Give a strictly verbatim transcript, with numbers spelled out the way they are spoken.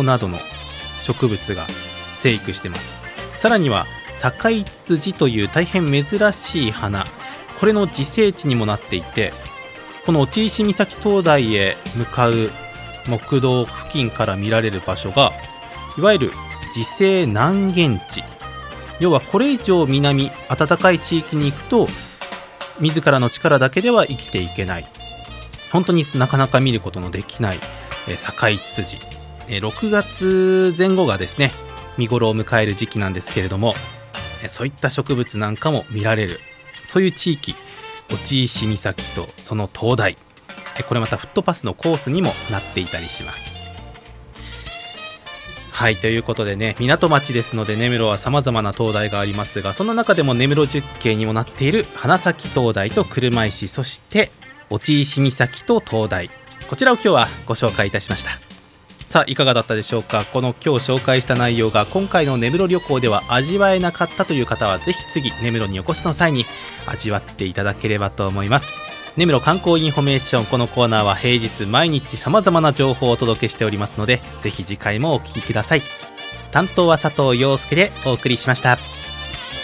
などの植物が生育してます。さらにはサイツツジという大変珍しい花、これの自生地にもなっていて、この落石岬灯台へ向かう木道付近から見られる場所がいわゆる自生南限地、要はこれ以上南暖かい地域に行くと自らの力だけでは生きていけない、本当になかなか見ることのできないサイツツジ、ろくがつぜん後がですね見頃を迎える時期なんですけれども、そういった植物なんかも見られる、そういう地域、落石岬とその灯台、これまたフットパスのコースにもなっていたりします。はい、ということでね、港町ですので根室は様々な灯台がありますが、その中でも根室十景にもなっている花咲灯台と車石、そして落石岬と灯台、こちらを今日はご紹介いたしました。さあいかがだったでしょうか。この今日紹介した内容が今回の根室旅行では味わえなかったという方は、ぜひ次根室にお越しの際に味わっていただければと思います。根室観光インフォメーション、このコーナーは平日毎日様々な情報をお届けしておりますので、ぜひ次回もお聞きください。担当は佐藤陽介でお送りしました。